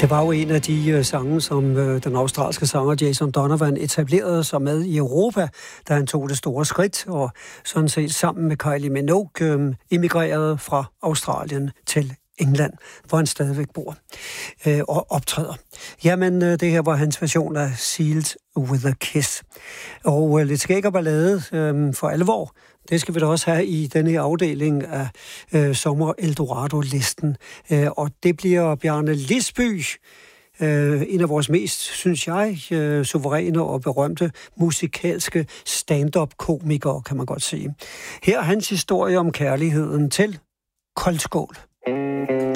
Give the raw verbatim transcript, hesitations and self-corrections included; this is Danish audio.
Det var jo en af de uh, sange, som uh, den australske sanger Jason Donovan etablerede sig med i Europa, da han tog det store skridt, og sådan set sammen med Kylie Minogue uh, emigrerede fra Australien til England, hvor han stadigvæk bor uh, og optræder. Jamen, uh, det her var hans version af Sealed with a Kiss. Og uh, lidt skæg og ballade uh, for alvor. Det skal vi da også have i denne afdeling af øh, Sommer Eldorado-listen. Øh, og det bliver Bjarne Lisby, øh, en af vores mest, synes jeg, øh, suveræne og berømte musikalske stand-up-komikere, kan man godt sige. Her er hans historie om kærligheden til koldskål.